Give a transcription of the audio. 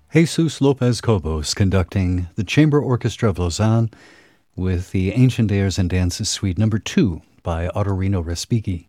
Jesus Lopez Cobos conducting the Chamber Orchestra of Lausanne with the Ancient Airs and Dances Suite No. 2 by Ottorino Respighi.